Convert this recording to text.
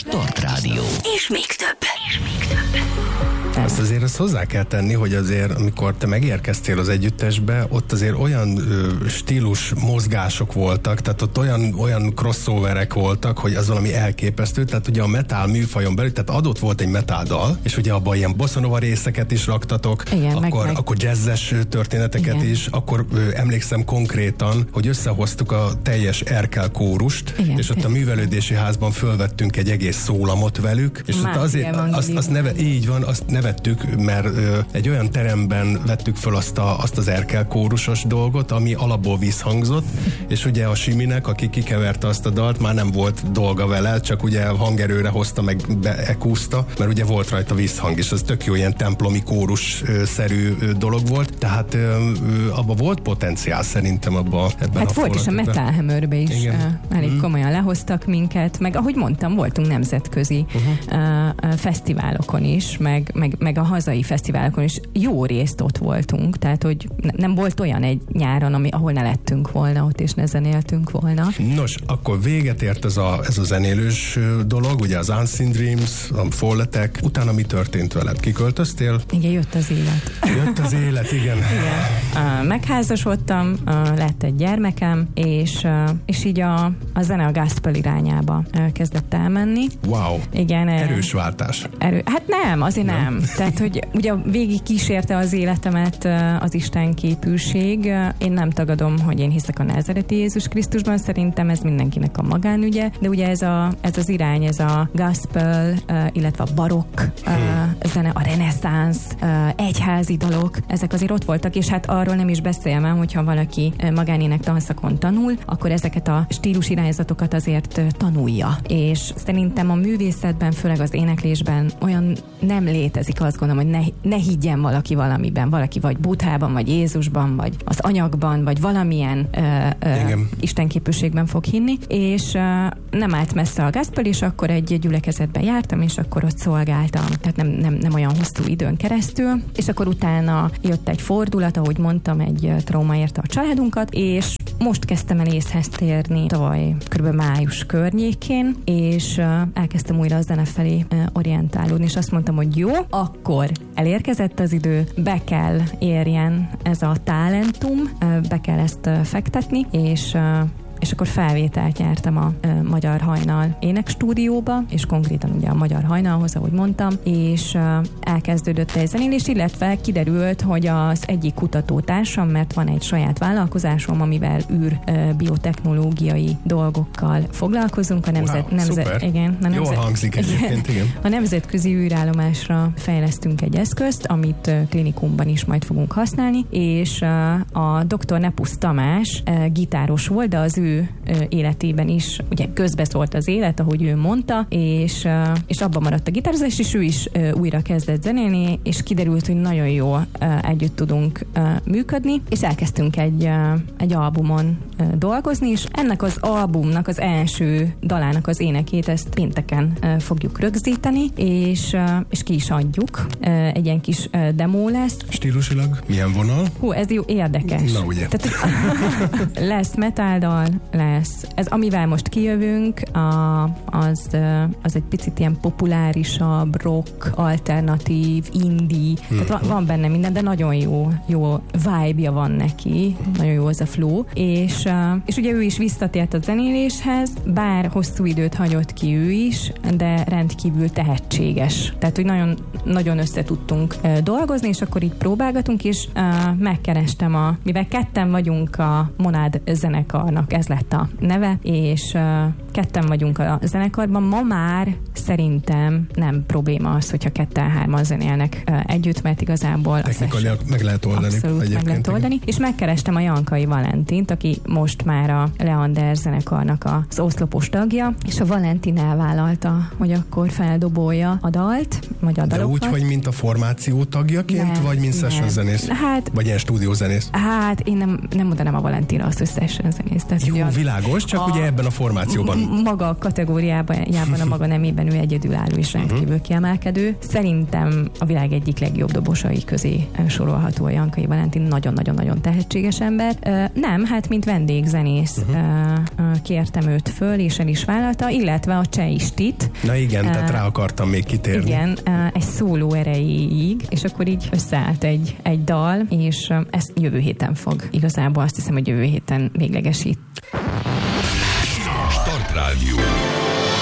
Start Rádió. És még több. Azt hozzá kell tenni, hogy azért, amikor te megérkeztél az együttesbe, ott azért olyan stílus mozgások voltak, tehát ott olyan crossoverek voltak, hogy az valami elképesztő, tehát ugye a metal műfajon belül, tehát adott volt egy metal dal, és ugye abban ilyen bosszanova részeket is raktatok, igen, akkor jazzes történeteket igen. is, akkor emlékszem konkrétan, hogy összehoztuk a teljes Erkel kórust, igen, és ott a művelődési házban fölvettünk egy egész szólamot velük, és ott azért így van, azt nevettük, mert egy olyan teremben vettük föl azt az Erkel kórusos dolgot, ami alapból visszhangzott, és ugye a Siminek, aki kikeverte azt a dalt, már nem volt dolga vele, csak ugye hangerőre hozta, meg beekúzta, mert ugye volt rajta visszhang, és az tök jó ilyen templomi kórus-szerű dolog volt, tehát abban volt potenciál szerintem ebben hát volt is a Metal Hammerbe is elég komolyan lehoztak minket, meg ahogy mondtam, voltunk nemzetközi fesztiválokon is, meg a hazai fesztiválokon is jó részt ott voltunk, tehát hogy nem volt olyan egy nyáron, ahol ne lettünk volna ott, és ne zenéltünk volna. Nos, akkor véget ért ez a zenélős dolog, ugye az Unseen Dreams, a Falletek, utána mi történt veled? Kiköltöztél? Igen, jött az élet. Jött az élet, igen. Megházasodtam, lett egy gyermekem, és így a zene a gospel irányába kezdett elmenni. Wow. Igen. Erős váltás. Hát nem, azért nem. Tehát, hogy ugye végig kísérte az életemet az Isten képűség. Én nem tagadom, hogy én hiszek a názáreti Jézus Krisztusban, szerintem ez mindenkinek a magánügye, de ugye ez az irány, ez a gospel, illetve a barokk zene, a reneszánsz, egyházi dalok, ezek azért ott voltak, és hát arról nem is beszélve, hogyha valaki magánének tanszakon tanul, akkor ezeket a stílus irányzatokat azért tanulja. És szerintem a művészetben, főleg az éneklésben olyan nem létezik, azt gondolom, hogy ne higgyen valaki valamiben, valaki vagy Buddhában, vagy Jézusban, vagy az anyagban, vagy valamilyen istenképűségben fog hinni, és nem állt messze a gospel, és akkor egy gyülekezetben jártam, és akkor ott szolgáltam, tehát nem olyan hosszú időn keresztül, és akkor utána jött egy fordulat, ahogy mondtam, egy trauma érte a családunkat, és most kezdtem el észhez térni tavaly kb. Május környékén, és elkezdtem újra a zene felé orientálódni, és azt mondtam, hogy jó, akkor elérkezett az idő, be kell érjen ez a talentum, be kell ezt fektetni, és akkor felvételt nyertem a Magyar Hajnal énekstúdióba, és konkrétan ugye a Magyar Hajnalhoz, ahogy mondtam, és elkezdődött egy zenélés, illetve kiderült, hogy az egyik kutatótársam, mert van egy saját vállalkozásom, amivel biotechnológiai dolgokkal foglalkozunk. Jól hangzik egyébként, igen. A nemzetközi űrállomásra fejlesztünk egy eszközt, amit klinikumban is majd fogunk használni, és a dr. Nepusz Tamás gitáros volt, de az ő életében is ugye közbeszólt az élet, ahogy ő mondta, és abban maradt a gitározás, és ő is újra kezdett zenélni, és kiderült, hogy nagyon jól együtt tudunk működni, és elkezdtünk egy albumon dolgozni, és ennek az albumnak az első dalának az énekét ezt pénteken fogjuk rögzíteni, és ki is adjuk. Egy ilyen kis demo lesz. Stílusilag milyen vonal? Ez jó, érdekes. Na ugye. Tehát, lesz metal dal, lesz. Ez, amivel most kijövünk, az egy picit ilyen populárisabb, rock, alternatív, indie. Tehát van benne minden, de nagyon jó vibe-ja van neki. Nagyon jó az a flow. És ugye ő is visszatért a zenéléshez, bár hosszú időt hagyott ki ő is, de rendkívül tehetséges. Tehát, hogy nagyon, nagyon össze tudtunk dolgozni, és akkor így próbálgatunk, és megkerestem mivel ketten vagyunk a Monád zenekarnak, ez lett a neve, és ketten vagyunk a zenekarban. Ma már szerintem nem probléma az, hogyha ketten-hárman zenélnek együtt, mert igazából technikailag meg lehet oldani. Abszolút meg lehet oldani. És megkerestem a Jankai Valentint, aki most már a Leander zenekarnak az oszlopos tagja, és a Valentin elvállalta, hogy akkor feldobolja a dalt, vagy a dalokat. De úgy, hogy mint a formáció tagjaként, vagy mint session zenész? Hát, vagy ilyen stúdiózenész? Hát én nem mondanám a Valentinra azt, hogy session zenész. Jó, világos, csak ugye ebben a formációban maga kategóriában, a maga nemében ő egyedülálló és rendkívül kiemelkedő. Szerintem a világ egyik legjobb dobosai közé sorolható a Jankai Valentin, nagyon-nagyon-nagyon tehetséges ember. Nem, hát mint vendégzenész kértem őt föl, és el is vállalta, illetve a Cseh Istit. Na igen, tehát rá akartam még kitérni. Igen, egy szóló erejéig, és akkor így összeállt egy dal, és ezt jövő héten fog. Igazából azt hiszem, hogy jövő héten véglegesít. Startrádió.